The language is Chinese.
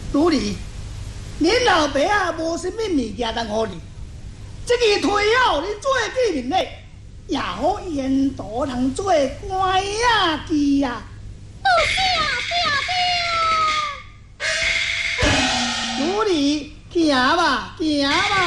如你，恁老爸啊无啥物物件通互你，这个退后你做见面嘞，也好沿途通做官仔机啊。如你行吧，行吧。